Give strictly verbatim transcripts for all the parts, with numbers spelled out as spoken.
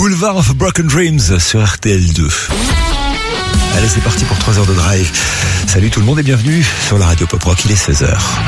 Boulevard of Broken Dreams sur R T L deux. Allez, c'est parti pour trois heures de drive. Salut tout le monde et bienvenue sur la radio Pop Rock, il est seize heures.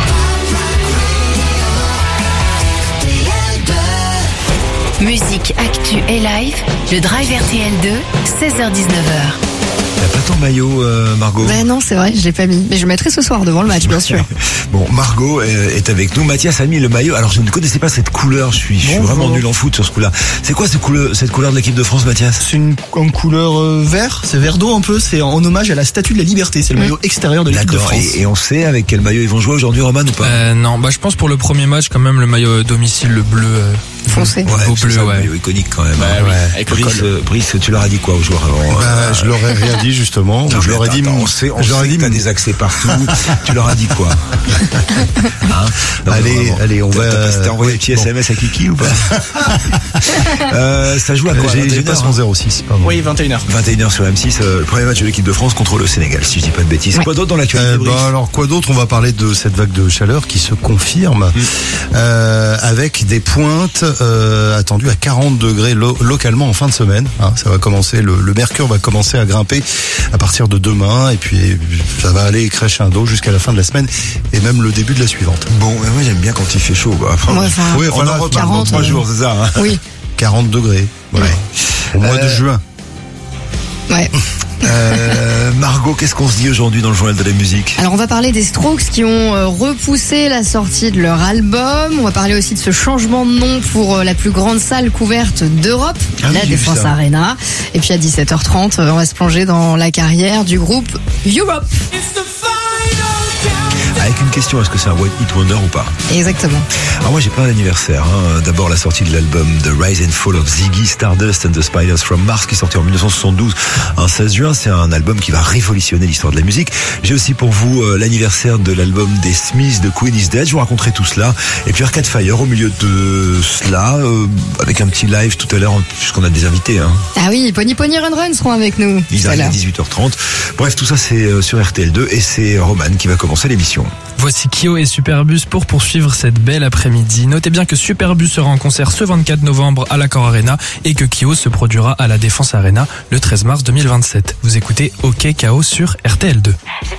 Musique, actu et live, le Drive R T L deux, seize heures dix-neuf heures. T'as pas ton maillot, euh, Margot? Ben non, c'est vrai, je l'ai pas mis. Mais je le mettrai ce soir devant le match, bien sûr. Bon, Margot est avec nous. Mathias a mis le maillot. Alors, je ne connaissais pas cette couleur. Je suis, je suis Bonjour. vraiment nul en foot sur ce coup-là. C'est quoi cette couleur, cette couleur de l'équipe de France, Mathias? C'est une, une couleur euh, vert, c'est vert d'eau un peu, c'est en hommage à la Statue de la Liberté, c'est le maillot extérieur de l'équipe de D'accord. France. Et, et on sait avec quel maillot ils vont jouer aujourd'hui, Roman, ou pas? Euh, non, bah je pense pour le premier match quand même le maillot domicile, le bleu. Euh, Foncé. Ouais, au c'est bleu, ça, le ouais. maillot iconique quand même. Bah hein. oui, avec le Brice, col. euh, Brice, tu leur as dit quoi aux joueurs avant? Bah, euh, je leur ai rien dit justement. Non, je mais leur ai attends, dit, attends, on sait, on je leur ai sait dit, que t'as des accès partout. Tu leur as dit quoi? Hein? Non, allez, vraiment. allez, on T'as- va. T'as, t'as envoyé un petit bon. S M S à Kiki ou pas? euh, ça joue à quoi? J'ai, j'ai pas son vingt et une heures, zéro six. Pardon. Oui, vingt et une heures. vingt et une heures sur M six, euh, le premier match de l'équipe de France contre le Sénégal, si je dis pas de bêtises. Ouais. Quoi d'autre dans l'actualité? Euh, Brice bah, alors quoi d'autre? On va parler de cette vague de chaleur qui se confirme Mmh. euh, avec des pointes euh, attendues à quarante degrés lo- localement en fin de semaine. Hein, ça va commencer, le, le mercure va commencer à grimper à partir de demain et puis ça va aller crescendo jusqu'à la fin de la semaine et même le début de la suivante. Bon, mais moi j'aime bien quand il fait chaud. Bah, enfin, Ouais, enfin, Oui, on enfin, en là, reparle dans quarante, trois euh, jours, c'est ça hein? Oui, quarante degrés. Voilà. Ouais. Au mois de Euh, juin. ouais. Euh, Margot, qu'est-ce qu'on se dit aujourd'hui dans le journal de la musique? Alors on va parler des Strokes qui ont euh, repoussé la sortie de leur album. On va parler aussi de ce changement de nom pour euh, la plus grande salle couverte d'Europe, Ah oui, la j'ai vu Défense ça. Arena. Et puis à dix-sept heures trente, euh, on va se plonger dans la carrière du groupe Europe. Avec une question, est-ce que c'est un One Hit Wonder ou pas? Exactement. Alors moi j'ai plein d'anniversaires. Hein. D'abord la sortie de l'album The Rise and Fall of Ziggy Stardust and the Spiders from Mars qui est sorti en dix-neuf cent soixante-douze un seize juin. C'est un album qui va révolutionner l'histoire de la musique. J'ai aussi pour vous euh, l'anniversaire de l'album des Smiths de Queen is Dead. Je vous raconterai tout cela. Et puis Arcade Fire au milieu de cela euh, avec un petit live tout à l'heure puisqu'on a des invités. Hein. Ah oui, Pony Pony Run Run seront avec nous. Ils tout à arrivent à l'heure. dix-huit heures trente. Bref, tout ça c'est euh, sur R T L deux et c'est Roman qui va commencer l'émission. Voici Kyo et Superbus pour poursuivre cette belle après-midi. Notez bien que Superbus sera en concert ce vingt-quatre novembre à l'Accor Arena et que Kyo se produira à la Défense Arena le treize mars deux mille vingt-sept. Vous écoutez OK K O sur R T L deux.